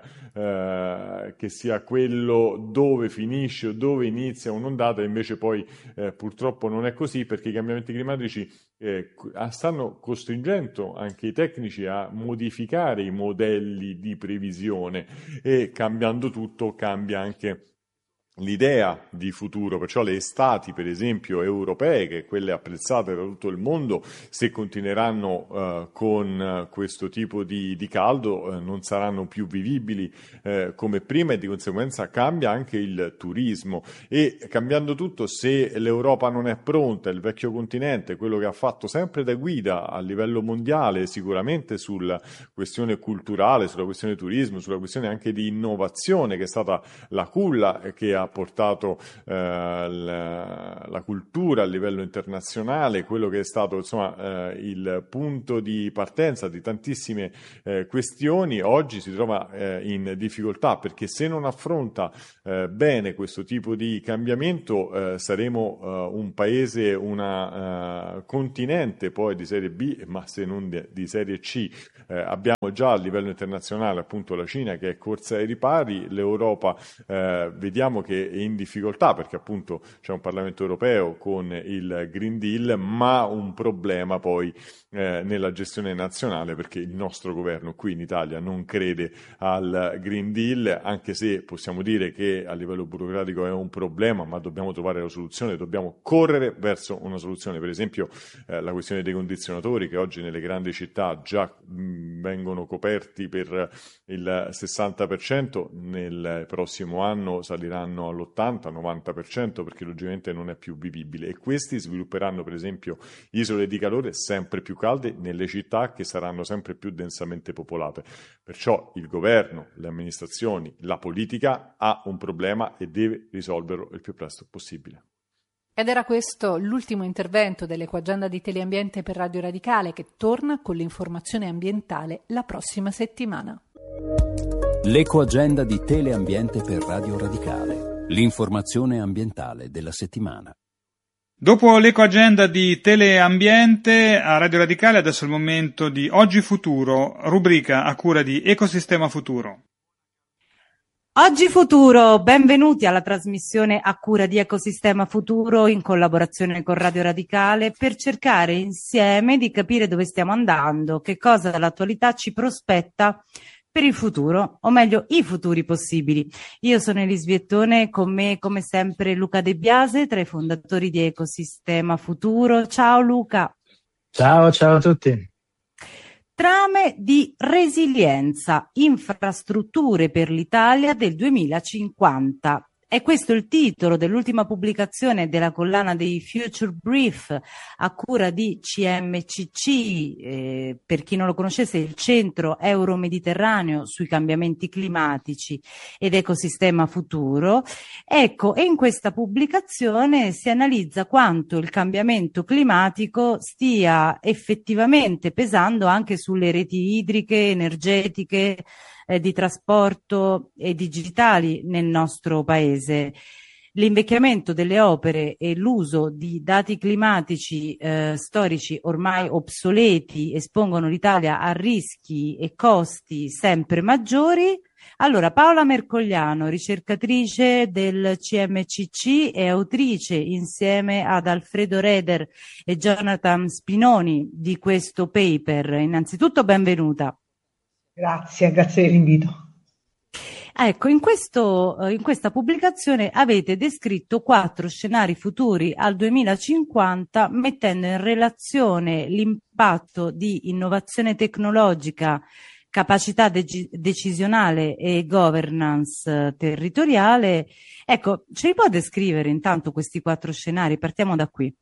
eh, che sia quello dove finisce o dove inizia un'ondata, invece poi eh, purtroppo non è così, perché i cambiamenti climatici eh, stanno costringendo anche i tecnici a modificare i modelli di previsione e cambiando tutto cambia anche l'idea di futuro, perciò le estati per esempio europee, che quelle apprezzate da tutto il mondo, se continueranno uh, con uh, questo tipo di, di caldo uh, non saranno più vivibili uh, come prima e di conseguenza cambia anche il turismo e cambiando tutto, se l'Europa non è pronta, il vecchio continente, quello che ha fatto sempre da guida a livello mondiale sicuramente sulla questione culturale, sulla questione turismo, sulla questione anche di innovazione che è stata la culla che ha ha portato eh, la, la cultura a livello internazionale, quello che è stato insomma eh, il punto di partenza di tantissime eh, questioni, oggi si trova eh, in difficoltà, perché se non affronta eh, bene questo tipo di cambiamento eh, saremo eh, un paese, una uh, continente poi di serie B, ma se non di, di serie C. Eh, abbiamo già a livello internazionale appunto la Cina che è corsa ai ripari, l'Europa eh, vediamo che è in difficoltà perché appunto c'è un Parlamento europeo con il Green Deal, ma un problema poi eh, nella gestione nazionale, perché il nostro governo qui in Italia non crede al Green Deal, anche se possiamo dire che a livello burocratico è un problema, ma dobbiamo trovare la soluzione, dobbiamo correre verso una soluzione. Per esempio eh, la questione dei condizionatori, che oggi nelle grandi città già mh, vengono coperti per il sessanta per cento, nel prossimo anno saliranno all'ottanta novanta per cento perché logicamente non è più vivibile, e questi svilupperanno per esempio isole di calore sempre più calde nelle città che saranno sempre più densamente popolate. Perciò il governo, le amministrazioni, la politica ha un problema e deve risolverlo il più presto possibile. Ed era questo l'ultimo intervento dell'Ecoagenda di Teleambiente per Radio Radicale, che torna con l'informazione ambientale la prossima settimana. L'Ecoagenda di Teleambiente per Radio Radicale, l'informazione ambientale della settimana. Dopo l'Ecoagenda di Teleambiente a Radio Radicale, adesso è il momento di Oggi Futuro, rubrica a cura di Ecosistema Futuro. Oggi Futuro, benvenuti alla trasmissione a cura di Ecosistema Futuro in collaborazione con Radio Radicale, per cercare insieme di capire dove stiamo andando, che cosa l'attualità ci prospetta per il futuro, o meglio i futuri possibili. Io sono Elis Viettone, con me come sempre Luca De Biase, tra i fondatori di Ecosistema Futuro. Ciao Luca. Ciao, ciao a tutti. Trame di resilienza, infrastrutture per l'Italia del duemilacinquanta. È questo il titolo dell'ultima pubblicazione della collana dei Future Brief a cura di C M C C, eh, per chi non lo conoscesse, il Centro Euro-Mediterraneo sui cambiamenti climatici ed Ecosistema Futuro. Ecco, e in questa pubblicazione si analizza quanto il cambiamento climatico stia effettivamente pesando anche sulle reti idriche, energetiche, Eh, di trasporto e digitali nel nostro paese. L'invecchiamento delle opere e l'uso di dati climatici eh, storici ormai obsoleti espongono l'Italia a rischi e costi sempre maggiori. Allora, Paola Mercogliano, ricercatrice del C M C C e autrice insieme ad Alfredo Reder e Jonathan Spinoni di questo paper. Innanzitutto benvenuta. Grazie, grazie dell'invito. Ecco, in, questo, in questa pubblicazione avete descritto quattro scenari futuri al duemilacinquanta, mettendo in relazione l'impatto di innovazione tecnologica, capacità de- decisionale e governance territoriale. Ecco, ce li può descrivere intanto questi quattro scenari? Partiamo da qui.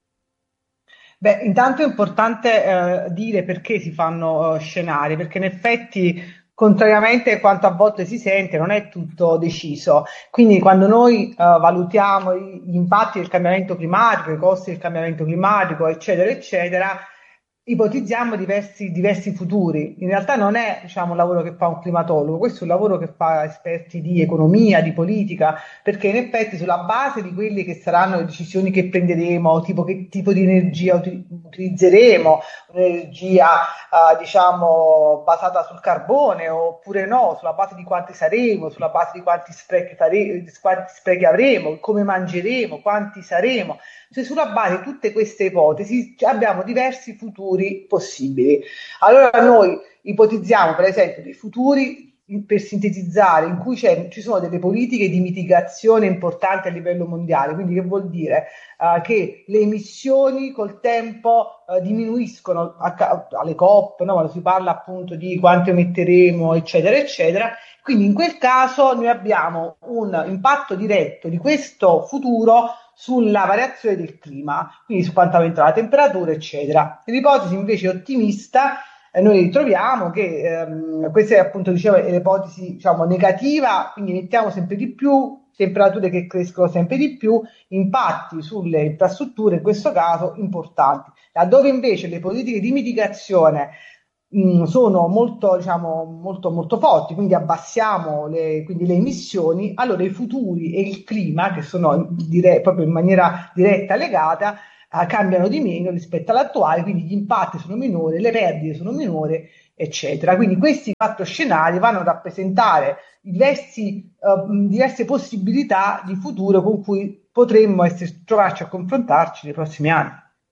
Beh, intanto è importante eh, dire perché si fanno uh, scenari, perché in effetti, contrariamente a quanto a volte si sente, non è tutto deciso. Quindi quando noi uh, valutiamo gli impatti del cambiamento climatico, i costi del cambiamento climatico, eccetera, eccetera, ipotizziamo diversi, diversi futuri. In realtà non è, diciamo, un lavoro che fa un climatologo, questo è un lavoro che fa esperti di economia, di politica, perché in effetti sulla base di quelle che saranno le decisioni che prenderemo, tipo che tipo di energia uti- utilizzeremo, un'energia uh, diciamo basata sul carbone oppure no, sulla base di quanti saremo, sulla base di quanti sprechi, fare- quanti sprechi avremo, come mangeremo, quanti saremo. Cioè, sulla base di tutte queste ipotesi abbiamo diversi futuri possibili. Allora noi ipotizziamo per esempio dei futuri, per sintetizzare, in cui c'è, ci sono delle politiche di mitigazione importanti a livello mondiale. Quindi che vuol dire? Uh, che le emissioni col tempo uh, diminuiscono a, alle COP, no? Quando si parla appunto di quanto emetteremo, eccetera, eccetera. Quindi in quel caso noi abbiamo un impatto diretto di questo futuro sulla variazione del clima, quindi su quanto aumenterà la temperatura, eccetera. L'ipotesi invece ottimista eh, noi troviamo che ehm, questa è appunto, dicevo, è l'ipotesi, diciamo, negativa, quindi emettiamo sempre di più, temperature che crescono sempre di più, impatti sulle infrastrutture in questo caso importanti. Laddove invece le politiche di mitigazione mh, sono molto, diciamo, molto, molto forti, quindi abbassiamo le, quindi le emissioni, allora i futuri e il clima, che sono dire, proprio in maniera diretta legata, eh, cambiano di meno rispetto all'attuale, quindi gli impatti sono minori, le perdite sono minori, eccetera. Quindi questi quattro scenari vanno a rappresentare diversi, uh, diverse possibilità di futuro con cui potremmo essere, trovarci a confrontarci nei prossimi anni.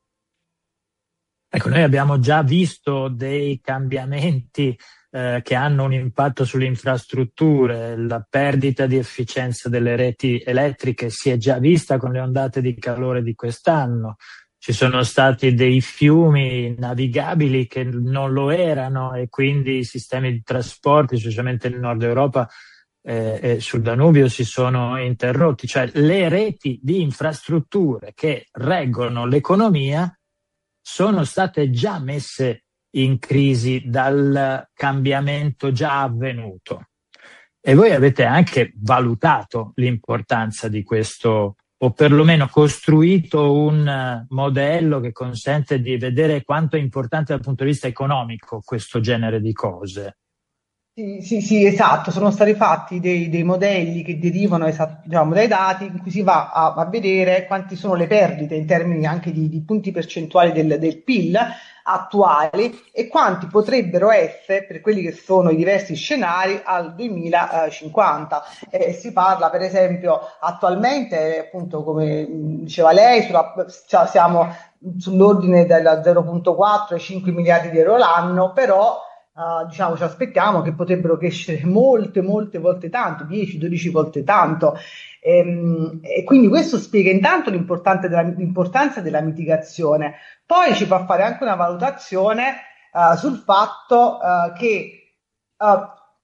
Ecco, noi abbiamo già visto dei cambiamenti eh, che hanno un impatto sulle infrastrutture, la perdita di efficienza delle reti elettriche si è già vista con le ondate di calore di quest'anno. Ci sono stati dei fiumi navigabili che non lo erano e quindi i sistemi di trasporti, specialmente nel nord Europa eh, e sul Danubio, si sono interrotti. Cioè le reti di infrastrutture che reggono l'economia sono state già messe in crisi dal cambiamento già avvenuto. E voi avete anche valutato l'importanza di questo, o perlomeno costruito un modello che consente di vedere quanto è importante dal punto di vista economico questo genere di cose. Sì, sì, sì, esatto, sono stati fatti dei, dei modelli che derivano esatto, diciamo, dai dati in cui si va a, a vedere quanti sono le perdite in termini anche di, di punti percentuali del, del P I L attuali e quanti potrebbero essere per quelli che sono i diversi scenari al duemilacinquanta. Eh, si parla per esempio attualmente, appunto come diceva lei, sulla, cioè siamo sull'ordine del zero virgola quattro ai cinque miliardi di euro l'anno, però Uh, diciamo ci aspettiamo che potrebbero crescere molte molte volte tanto, dieci dodici volte tanto, ehm, e quindi questo spiega intanto della, l'importanza della mitigazione. Poi ci fa fare anche una valutazione uh, sul fatto uh, che uh,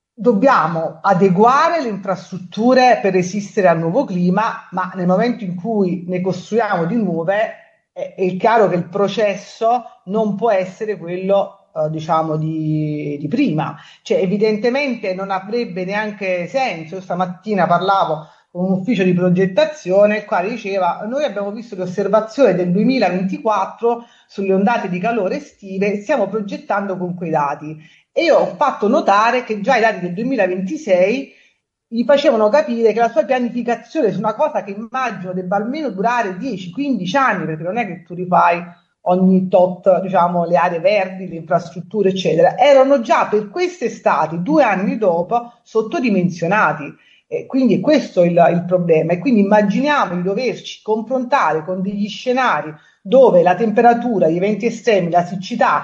dobbiamo adeguare le infrastrutture per resistere al nuovo clima, ma nel momento in cui ne costruiamo di nuove è, è chiaro che il processo non può essere quello diciamo di, di prima, cioè evidentemente non avrebbe neanche senso. Io stamattina parlavo con un ufficio di progettazione, il quale diceva: noi abbiamo visto le osservazioni del duemilaventiquattro sulle ondate di calore estive, stiamo progettando con quei dati, e io ho fatto notare che già i dati del duemilaventisei gli facevano capire che la sua pianificazione su una cosa che immagino debba almeno durare dieci quindici anni, perché non è che tu rifai ogni tot, diciamo, le aree verdi, le infrastrutture, eccetera, erano già per quest'estate, due anni dopo, sottodimensionati. E quindi è questo il, il problema. E quindi immaginiamo di doverci confrontare con degli scenari dove la temperatura, gli eventi estremi, la siccità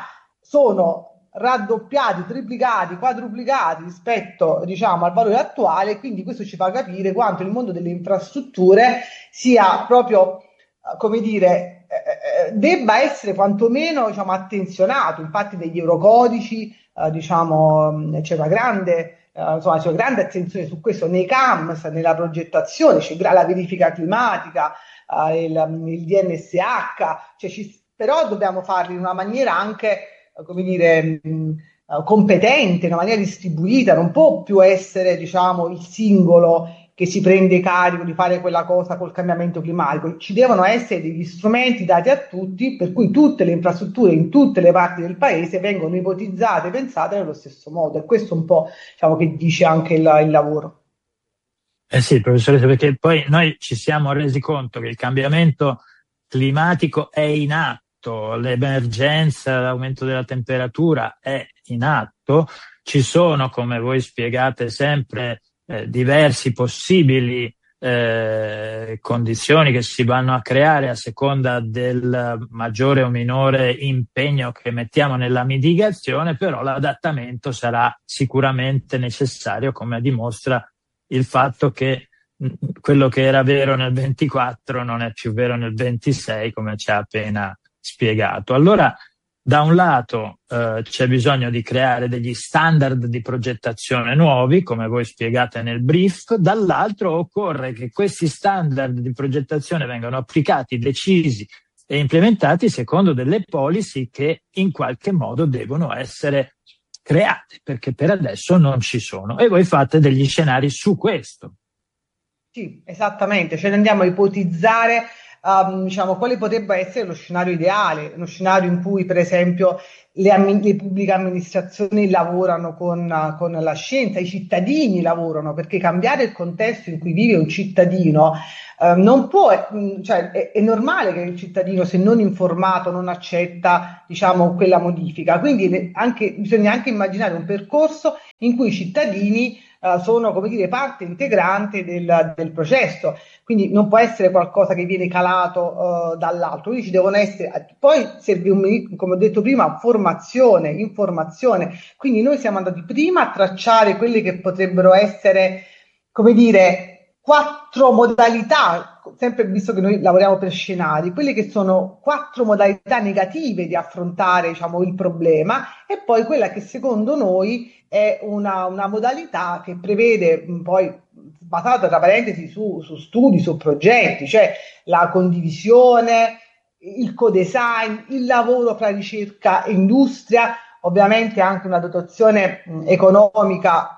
sono raddoppiati, triplicati, quadruplicati rispetto, diciamo, al valore attuale. Quindi questo ci fa capire quanto il mondo delle infrastrutture sia proprio, come dire, debba essere quantomeno, diciamo, attenzionato. Infatti degli eurocodici, eh, diciamo, c'è una grande, eh, insomma, c'è una grande attenzione su questo nei C A M S, nella progettazione, c'è la verifica climatica, eh, il, il D N S H, cioè ci, però dobbiamo farlo in una maniera anche, eh, come dire, mh, competente, in una maniera distribuita. Non può più essere, diciamo, il singolo che si prende carico di fare quella cosa col cambiamento climatico. Ci devono essere degli strumenti dati a tutti, per cui tutte le infrastrutture in tutte le parti del paese vengono ipotizzate e pensate nello stesso modo. E questo è un po', diciamo, che dice anche il, il lavoro. Eh sì, professoressa, perché poi noi ci siamo resi conto che il cambiamento climatico è in atto, l'emergenza, l'aumento della temperatura è in atto, ci sono, come voi spiegate sempre, Eh, diversi possibili eh, condizioni che si vanno a creare a seconda del maggiore o minore impegno che mettiamo nella mitigazione, però l'adattamento sarà sicuramente necessario, come dimostra il fatto che mh, quello che era vero nel ventiquattro non è più vero nel ventisei, come ci ha appena spiegato. Allora, da un lato eh, c'è bisogno di creare degli standard di progettazione nuovi, come voi spiegate nel brief, dall'altro occorre che questi standard di progettazione vengano applicati, decisi e implementati secondo delle policy che in qualche modo devono essere create, perché per adesso non ci sono. E voi fate degli scenari su questo. Sì, esattamente, cioè andiamo a ipotizzare um, diciamo, quale potrebbe essere lo scenario ideale, uno scenario in cui per esempio le, ammi- le pubbliche amministrazioni lavorano con, uh, con la scienza, i cittadini lavorano, perché cambiare il contesto in cui vive un cittadino uh, non può, mh, cioè è, è normale che il cittadino, se non informato, non accetta, diciamo, quella modifica, quindi le, anche, bisogna anche immaginare un percorso in cui i cittadini Uh, sono, come dire, parte integrante del, del processo, quindi non può essere qualcosa che viene calato uh, dall'alto, quindi ci devono essere, poi serve, un, come ho detto prima, formazione, informazione, quindi noi siamo andati prima a tracciare quelle che potrebbero essere, come dire, quattro modalità, sempre visto che noi lavoriamo per scenari, quelle che sono quattro modalità negative di affrontare, diciamo, il problema, e poi quella che secondo noi è una, una modalità che prevede, poi basata tra parentesi su, su studi, su progetti, cioè la condivisione, il co-design, il lavoro fra ricerca e industria, ovviamente anche una dotazione mh, economica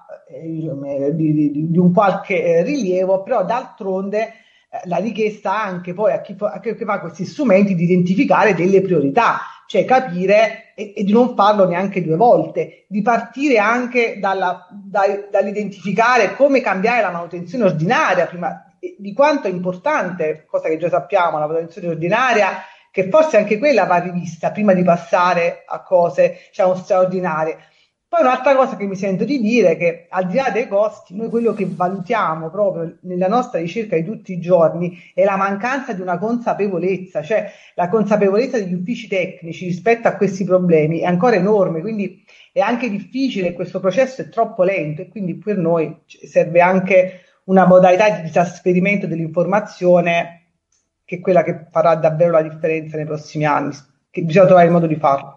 eh, di, di, di un qualche eh, rilievo, però d'altronde eh, la richiesta anche poi a chi, a chi fa questi strumenti di identificare delle priorità, cioè capire e, e di non farlo neanche due volte, di partire anche dalla, da, dall'identificare come cambiare la manutenzione ordinaria, prima di quanto è importante, cosa che già sappiamo, la manutenzione ordinaria, che forse anche quella va rivista prima di passare a cose, diciamo, straordinarie. Poi un'altra cosa che mi sento di dire è che al di là dei costi, noi quello che valutiamo proprio nella nostra ricerca di tutti i giorni è la mancanza di una consapevolezza, cioè la consapevolezza degli uffici tecnici rispetto a questi problemi è ancora enorme, quindi è anche difficile, questo processo è troppo lento e quindi per noi serve anche una modalità di trasferimento dell'informazione che è quella che farà davvero la differenza nei prossimi anni, che bisogna trovare il modo di farlo.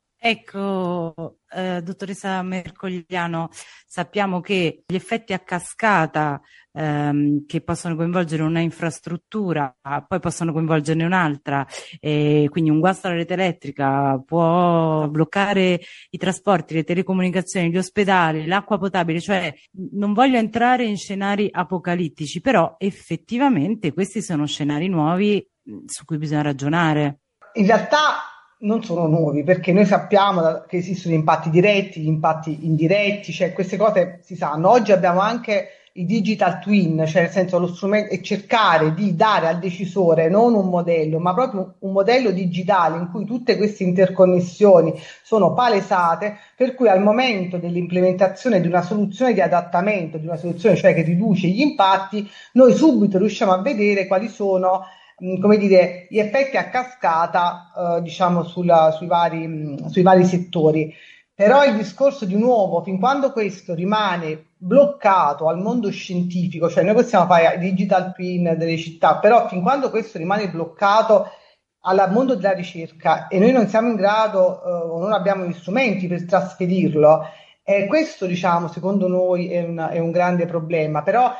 Ecco, eh, dottoressa Mercogliano, sappiamo che gli effetti a cascata ehm, che possono coinvolgere una infrastruttura, poi possono coinvolgerne un'altra, e quindi un guasto alla rete elettrica può bloccare i trasporti, le telecomunicazioni, gli ospedali, l'acqua potabile, cioè non voglio entrare in scenari apocalittici, però effettivamente questi sono scenari nuovi su cui bisogna ragionare. In realtà non sono nuovi, perché noi sappiamo che esistono impatti diretti, impatti indiretti, cioè queste cose si sanno. Oggi abbiamo anche i digital twin, cioè nel senso lo strumento è cercare di dare al decisore non un modello, ma proprio un modello digitale in cui tutte queste interconnessioni sono palesate, per cui al momento dell'implementazione di una soluzione di adattamento, di una soluzione cioè che riduce gli impatti, noi subito riusciamo a vedere quali sono, come dire, gli effetti a cascata eh, diciamo sulla, sui, vari, sui vari settori. Però il discorso di nuovo, fin quando questo rimane bloccato al mondo scientifico, cioè noi possiamo fare i digital twin delle città, però fin quando questo rimane bloccato al mondo della ricerca e noi non siamo in grado eh, o non abbiamo gli strumenti per trasferirlo, eh, questo diciamo secondo noi è, una, è un grande problema. Però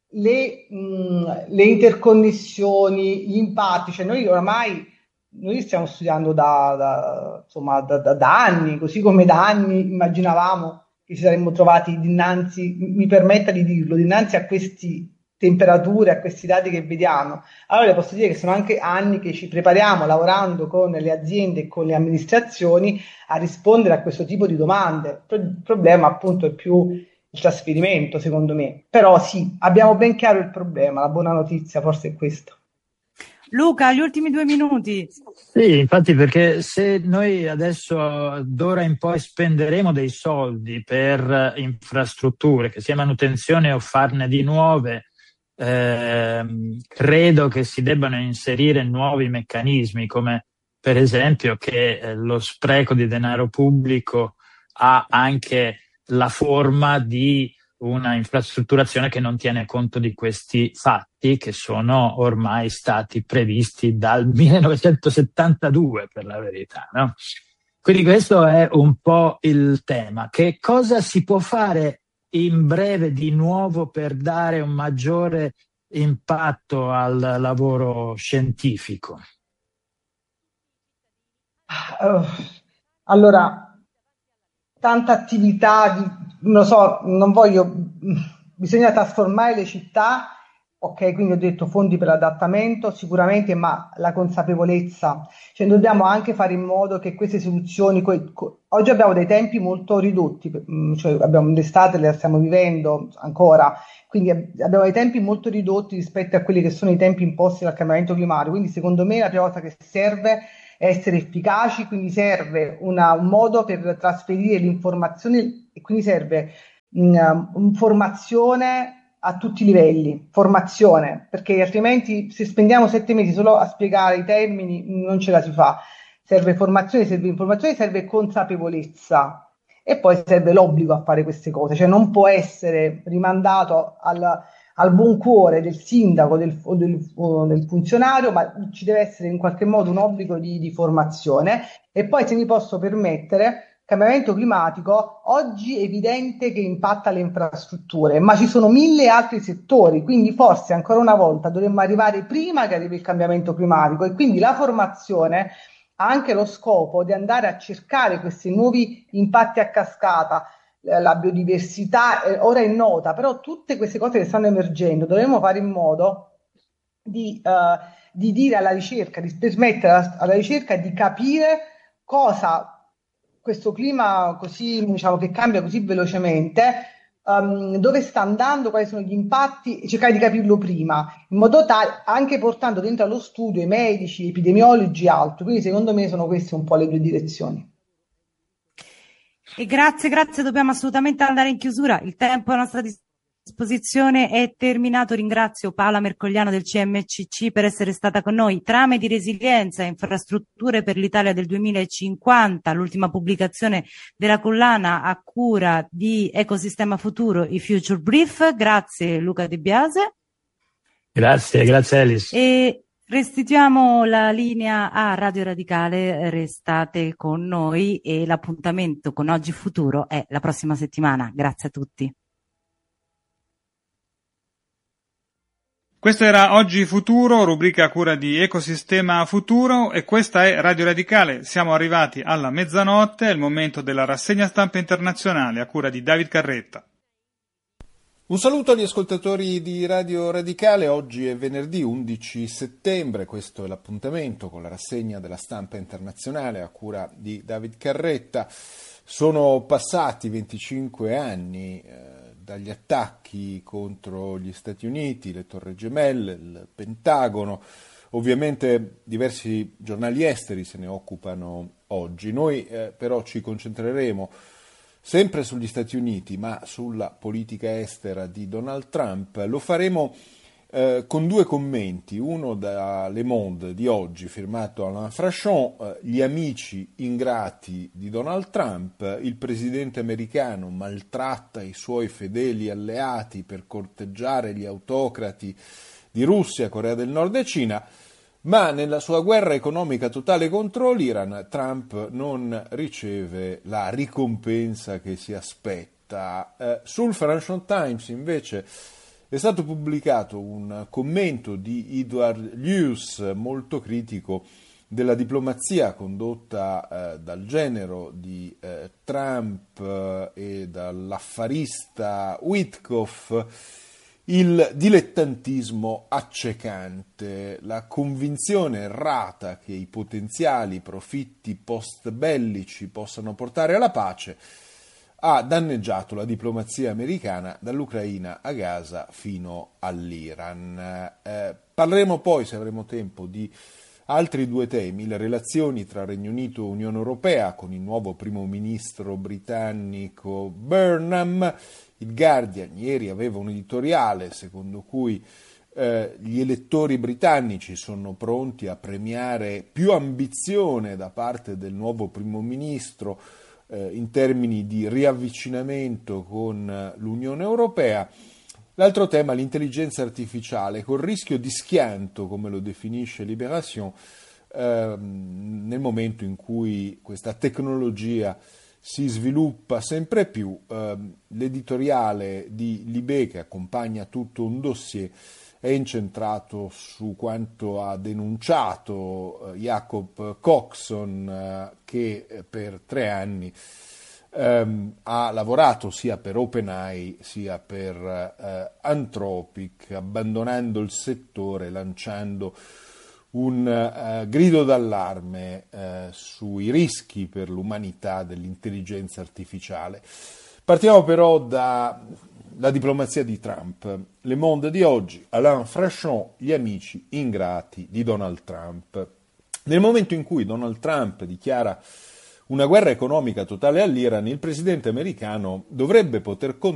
Le, mh, le interconnessioni, gli impatti, cioè noi oramai noi stiamo studiando da, da, insomma, da, da, da anni, così come da anni immaginavamo che ci saremmo trovati dinanzi, mi permetta di dirlo, dinanzi a queste temperature, a questi dati che vediamo. Allora le posso dire che sono anche anni che ci prepariamo lavorando con le aziende e con le amministrazioni a rispondere a questo tipo di domande. Il problema appunto è più il trasferimento, secondo me. Però sì, abbiamo ben chiaro il problema, la buona notizia forse è questo. Luca, gli ultimi due minuti. Sì, infatti, perché se noi adesso d'ora in poi spenderemo dei soldi per infrastrutture, che sia manutenzione o farne di nuove, ehm, credo che si debbano inserire nuovi meccanismi, come per esempio che eh, lo spreco di denaro pubblico ha anche la forma di una infrastrutturazione che non tiene conto di questi fatti che sono ormai stati previsti dal millenovecentosettantadue, per la verità, no? Quindi questo è un po' il tema. Che cosa si può fare in breve di nuovo per dare un maggiore impatto al lavoro scientifico? Uh, allora, tanta attività, di, non lo so, non voglio, bisogna trasformare le città, ok, quindi ho detto fondi per l'adattamento, sicuramente, ma la consapevolezza, cioè dobbiamo anche fare in modo che queste soluzioni, que- co- oggi abbiamo dei tempi molto ridotti, mh, cioè abbiamo l'estate, la stiamo vivendo ancora, quindi ab- abbiamo dei tempi molto ridotti rispetto a quelli che sono i tempi imposti dal cambiamento climatico, quindi secondo me la prima cosa che serve è essere efficaci, quindi serve una- un modo per trasferire l'informazione e quindi serve mh, formazione a tutti i livelli, formazione, perché altrimenti se spendiamo sette mesi solo a spiegare i termini non ce la si fa. Serve formazione, serve informazione, serve consapevolezza e poi serve l'obbligo a fare queste cose, cioè non può essere rimandato al, al buon cuore del sindaco del, o, del, o del funzionario, ma ci deve essere in qualche modo un obbligo di, di formazione. E poi, se mi posso permettere, cambiamento climatico, oggi è evidente che impatta le infrastrutture, ma ci sono mille altri settori, quindi forse ancora una volta dovremmo arrivare prima che arrivi il cambiamento climatico e quindi la formazione ha anche lo scopo di andare a cercare questi nuovi impatti a cascata, eh, la biodiversità, eh, ora è nota, però tutte queste cose che stanno emergendo dovremmo fare in modo di, eh, di dire alla ricerca, di permettere alla, alla ricerca di capire cosa questo clima così, diciamo, che cambia così velocemente, um, dove sta andando, quali sono gli impatti, e cercare di capirlo prima, in modo tale, anche portando dentro allo studio i medici, epidemiologi e altro. Quindi secondo me sono queste un po' le due direzioni. E grazie, grazie, dobbiamo assolutamente andare in chiusura. Il tempo a nostra disposizione è terminato. Ringrazio Paola Mercogliano del C M C C per essere stata con noi. Trame di resilienza e infrastrutture per l'Italia del duemilacinquanta, l'ultima pubblicazione della collana a cura di Ecosistema Futuro, i Future Brief. Grazie Luca De Biase. Grazie, grazie Alice. E restituiamo la linea a Radio Radicale, restate con noi e l'appuntamento con Oggi Futuro è la prossima settimana. Grazie a tutti. Questo era Oggi Futuro, rubrica a cura di Ecosistema Futuro, e questa è Radio Radicale. Siamo arrivati alla mezzanotte, è il momento della rassegna stampa internazionale a cura di David Carretta. Un saluto agli ascoltatori di Radio Radicale. Oggi è venerdì undici settembre, questo è l'appuntamento con la rassegna della stampa internazionale a cura di David Carretta. Sono passati venticinque anni eh, dagli attacchi contro gli Stati Uniti, le Torri Gemelle, il Pentagono. Ovviamente diversi giornali esteri se ne occupano oggi. Noi eh, però ci concentreremo sempre sugli Stati Uniti, ma sulla politica estera di Donald Trump. Lo faremo eh, con due commenti, uno da Le Monde di oggi, firmato Alain Frachon, eh, gli amici ingrati di Donald Trump, il presidente americano maltratta i suoi fedeli alleati per corteggiare gli autocrati di Russia, Corea del Nord e Cina, ma nella sua guerra economica totale contro l'Iran Trump non riceve la ricompensa che si aspetta. Eh, sul Financial Times invece è stato pubblicato un commento di Edward Luce molto critico della diplomazia condotta eh, dal genero di eh, Trump eh, e dall'affarista Witkoff. Il dilettantismo accecante, la convinzione errata che i potenziali profitti post-bellici possano portare alla pace ha danneggiato la diplomazia americana dall'Ucraina a Gaza fino all'Iran. Eh, parleremo poi, se avremo tempo, di altri due temi, le relazioni tra Regno Unito e Unione Europea con il nuovo primo ministro britannico Burnham. Il Guardian ieri aveva un editoriale secondo cui eh, gli elettori britannici sono pronti a premiare più ambizione da parte del nuovo primo ministro eh, in termini di riavvicinamento con l'Unione Europea. L'altro tema, l'intelligenza artificiale, col rischio di schianto, come lo definisce Libération, ehm, nel momento in cui questa tecnologia si sviluppa sempre più. Eh, l'editoriale di Libé, che accompagna tutto un dossier, è incentrato su quanto ha denunciato eh, Jacob Coxon, eh, che per tre anni ehm, ha lavorato sia per OpenAI sia per eh, Anthropic, abbandonando il settore, lanciando un uh, grido d'allarme uh, sui rischi per l'umanità dell'intelligenza artificiale. Partiamo però dalla diplomazia di Trump. Le Monde di oggi, Alain Frachon, gli amici ingrati di Donald Trump. Nel momento in cui Donald Trump dichiara una guerra economica totale all'Iran, il presidente americano dovrebbe poter